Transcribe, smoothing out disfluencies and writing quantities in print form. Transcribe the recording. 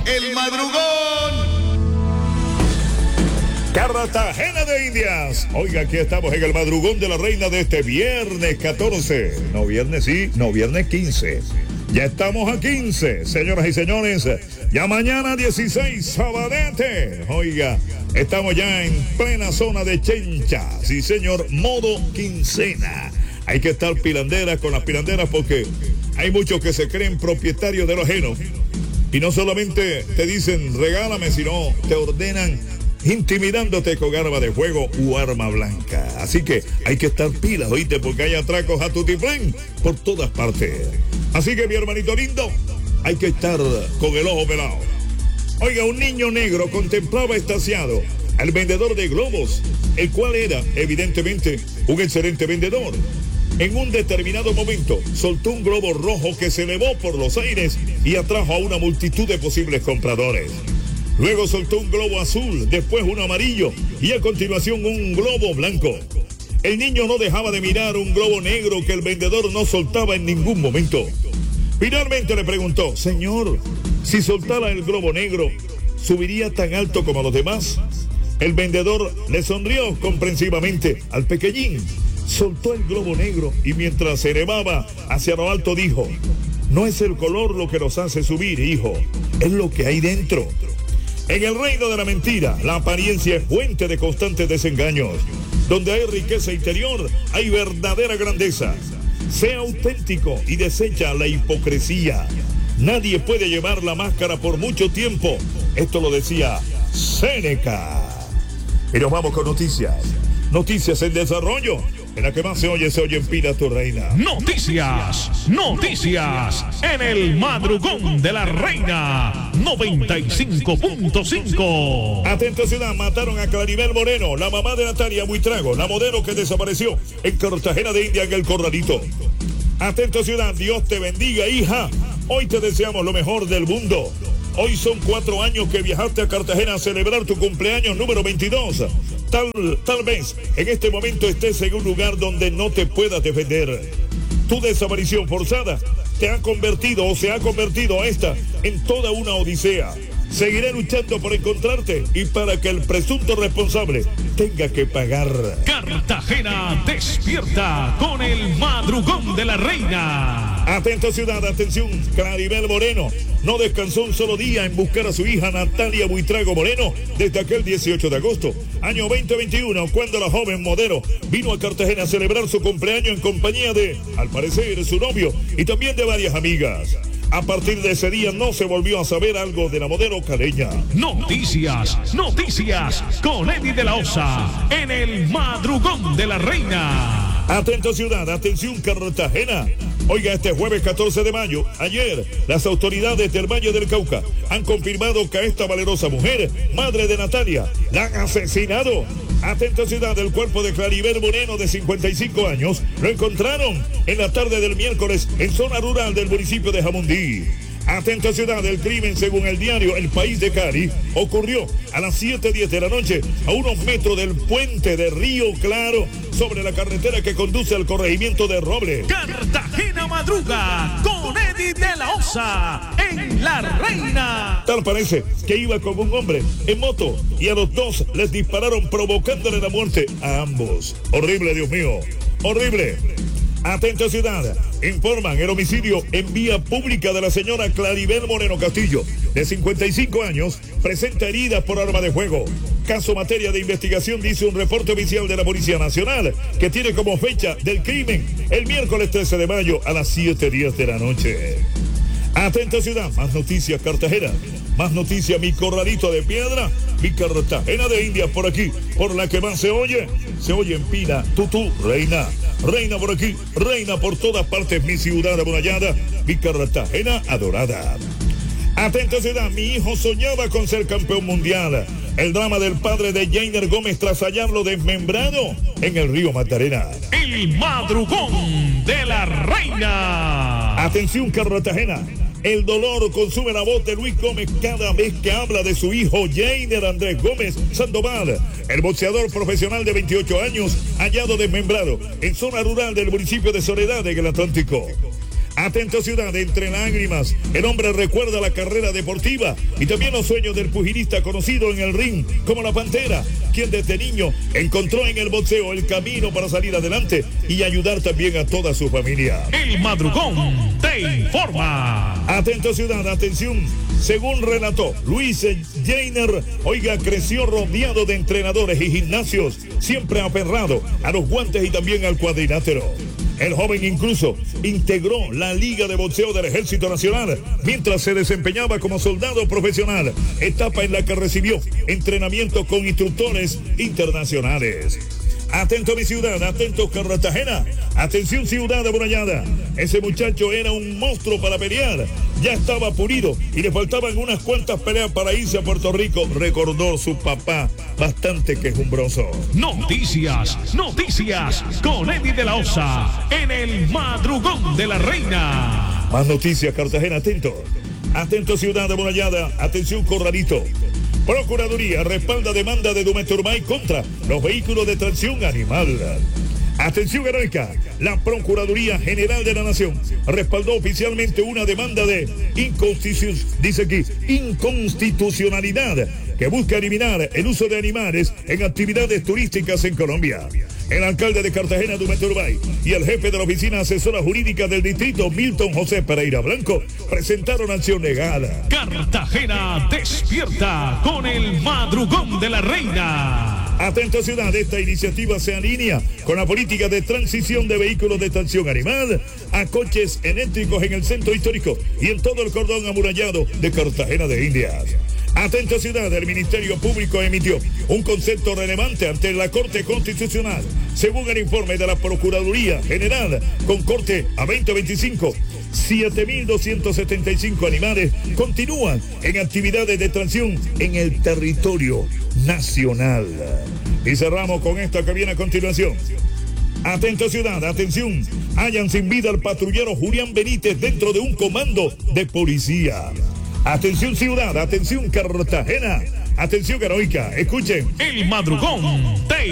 El madrugón. Cartagena de Indias. Oiga, aquí estamos en el madrugón de la reina de este viernes 14. No viernes sí, no viernes 15. Ya estamos a 15, señoras y señores. Ya mañana 16, sabadete. Oiga, estamos ya en plena zona de Chencha. Sí, señor, modo quincena. Hay que estar pilanderas con las pilanderas porque hay muchos que se creen propietarios de lo ajeno. Y no solamente te dicen regálame, sino te ordenan intimidándote con arma de fuego u arma blanca. Así que hay que estar pilas, oíste, porque hay atracos a tutiplén por todas partes. Así que mi hermanito lindo, hay que estar con el ojo pelado. Oiga, un niño negro contemplaba extasiado al vendedor de globos, el cual era evidentemente un excelente vendedor. En un determinado momento soltó un globo rojo que se elevó por los aires y atrajo a una multitud de posibles compradores. Luego soltó un globo azul, después uno amarillo y a continuación un globo blanco. El niño no dejaba de mirar un globo negro que el vendedor no soltaba en ningún momento. Finalmente le preguntó: señor, si soltara el globo negro, ¿subiría tan alto como los demás? El vendedor le sonrió comprensivamente al pequeñín. Soltó el globo negro y mientras se elevaba hacia lo alto dijo: no es el color lo que nos hace subir, hijo, es lo que hay dentro. En el reino de la mentira, la apariencia es fuente de constantes desengaños. Donde hay riqueza interior, hay verdadera grandeza. Sea auténtico y desecha la hipocresía. Nadie puede llevar la máscara por mucho tiempo. Esto lo decía Séneca. Y nos vamos con noticias. Noticias en desarrollo. En la que más se oye en Pina, tu reina. Noticias en el madrugón de la reina 95.5. Atento ciudad, mataron a Claribel Moreno, la mamá de Natalia Buitrago, la modelo que desapareció en Cartagena de India en el Corralito. Atento ciudad, Dios te bendiga, hija. Hoy te deseamos lo mejor del mundo. Hoy son 4 años que viajaste a Cartagena a celebrar tu cumpleaños número 22. Tal vez en este momento estés en un lugar donde no te puedas defender. Tu desaparición forzada te ha convertido o se ha convertido esta en toda una odisea. Seguiré luchando por encontrarte y para que el presunto responsable tenga que pagar. Cartagena despierta con el madrugón de la reina. Atento ciudad, atención, Claribel Moreno no descansó un solo día en buscar a su hija Natalia Buitrago Moreno desde aquel 18 de agosto, año 2021, cuando la joven modelo vino a Cartagena a celebrar su cumpleaños en compañía de, al parecer, su novio y también de varias amigas. A partir de ese día no se volvió a saber algo de la modelo caleña. Noticias con Eddie de la Osa en el madrugón de la reina. Atento ciudad, atención Cartagena. Oiga, este jueves 14 de mayo, ayer, las autoridades del Valle del Cauca han confirmado que a esta valerosa mujer, madre de Natalia, la han asesinado. Atento ciudad, el cuerpo de Claribel Moreno de 55 años lo encontraron en la tarde del miércoles en zona rural del municipio de Jamundí. Atento ciudad, el crimen según el diario El País de Cali ocurrió a las 7:10 de la noche a unos metros del puente de Río Claro sobre la carretera que conduce al corregimiento de Roble. Cartagena madruga con Eddie de la Osa en La Reina. Tal parece que iba con un hombre en moto y a los dos les dispararon provocándole la muerte a ambos. Horrible, Dios mío, horrible. Atento ciudad, informan el homicidio en vía pública de la señora Claribel Moreno Castillo, de 55 años, presenta heridas por arma de fuego. Caso materia de investigación, dice un reporte oficial de la Policía Nacional, que tiene como fecha del crimen el miércoles 13 de mayo a las 7:10 de la noche. Atento ciudad, más noticias Cartagena, más noticias mi corralito de piedra, mi Cartagena de Indias por aquí, por la que más se oye en Pina, tú, reina. Reina por aquí, reina por todas partes, mi ciudad amurallada, mi Cartagena adorada. Atento ciudad, mi hijo soñaba con ser campeón mundial. El drama del padre de Jainer Gómez tras hallarlo desmembrado en el río Magdalena. El madrugón de la reina. Atención Cartagena, el dolor consume la voz de Luis Gómez cada vez que habla de su hijo Jainer Andrés Gómez Sandoval, el boxeador profesional de 28 años hallado desmembrado en zona rural del municipio de Soledad en el Atlántico. Atento ciudad, entre lágrimas, el hombre recuerda la carrera deportiva y también los sueños del pugilista conocido en el ring como la Pantera, quien desde niño encontró en el boxeo el camino para salir adelante y ayudar también a toda su familia. El Madrugón te informa. Atento ciudad, atención. Según relató Luis Jainer, oiga, creció rodeado de entrenadores y gimnasios, siempre aferrado a los guantes y también al cuadrilátero. El joven incluso integró la Liga de Boxeo del Ejército Nacional mientras se desempeñaba como soldado profesional, etapa en la que recibió entrenamiento con instructores internacionales. Atento mi ciudad, atento Cartagena, atención ciudad amurallada. Ese muchacho era un monstruo para pelear, ya estaba pulido y le faltaban unas cuantas peleas para irse a Puerto Rico, recordó su papá, bastante quejumbroso. Noticias con Eddie de la Osa en el Madrugón de la Reina. Más noticias, Cartagena, atento. Atento ciudad amurallada, atención Corralito. Procuraduría respalda demanda de Dumeturbay contra los vehículos de tracción animal. Atención heroica, la Procuraduría General de la Nación respaldó oficialmente una demanda de inconstitucionalidad que busca eliminar el uso de animales en actividades turísticas en Colombia. El alcalde de Cartagena, Dumeturbay, y el jefe de la oficina asesora jurídica del distrito, Milton José Pereira Blanco, presentaron acción legal. Cartagena despierta con el Madrugón de la Reina. Atento ciudad, esta iniciativa se alinea con la política de transición de vehículos de tracción animal a coches eléctricos en el centro histórico y en todo el cordón amurallado de Cartagena de Indias. Atento ciudad, el Ministerio Público emitió un concepto relevante ante la Corte Constitucional. Según el informe de la Procuraduría General, con corte a 2025, 7.275 animales continúan en actividades de tracción en el territorio nacional. Y cerramos con esta que viene a continuación. Atento ciudad, atención, hallan sin vida al patrullero Julián Benítez dentro de un comando de policía. Atención ciudad, atención Cartagena, atención heroica, escuchen. El Madrugón te